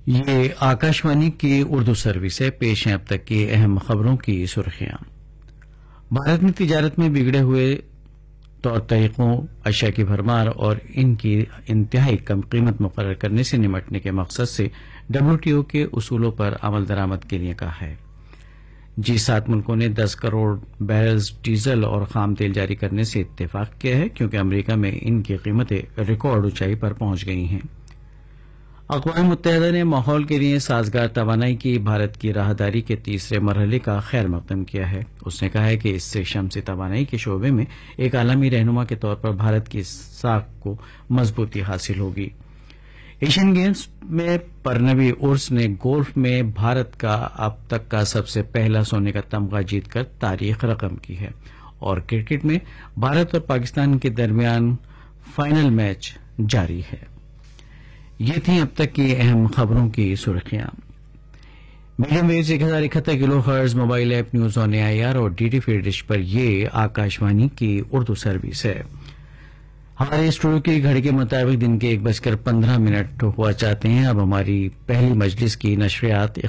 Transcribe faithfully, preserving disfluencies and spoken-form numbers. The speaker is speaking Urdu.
یہ آکاشوانی کی اردو سروس ہے. پیش ہیں اب تک کی اہم خبروں کی سرخیاں. بھارت میں تجارت میں بگڑے ہوئے طور طریقوں، اشیاء کی بھرمار اور ان کی انتہائی کم قیمت مقرر کرنے سے نمٹنے کے مقصد سے ڈبلیو ٹی او کے اصولوں پر عمل درآمد کے لیے کہا ہے. جی سات ملکوں نے دس کروڑ بیرلز ڈیزل اور خام تیل جاری کرنے سے اتفاق کیا ہے کیونکہ امریکہ میں ان کی قیمتیں ریکارڈ اونچائی پر پہنچ گئی ہیں. اقوام متحدہ نے ماحول کے لیے سازگار توانائی کی بھارت کی راہداری کے تیسرے مرحلے کا خیر مقدم کیا ہے. اس نے کہا ہے کہ اس سے شمسی توانائی کے شعبے میں ایک عالمی رہنما کے طور پر بھارت کی ساکھ کو مضبوطی حاصل ہوگی. ایشین گیمز میں پرنوی ارس نے گولف میں بھارت کا اب تک کا سب سے پہلا سونے کا تمغہ جیت کر تاریخ رقم کی ہے. اور کرکٹ میں بھارت اور پاکستان کے درمیان فائنل میچ جاری ہے. یہ تھیں اب تک کی اہم خبروں کی سرخیاں. میڈیم ویوز ایک ہزار اکہتر کلو hertz mobile app news on a I R اور ڈی ٹی فری ڈش پر یہ آکاشوانی کی اردو سروس ہے. ہمارے اسٹوڈیو کی گھڑی کے مطابق دن کے ایک بج کر پندرہ منٹ ہوا چاہتے ہیں. اب ہماری پہلی مجلس کی نشریات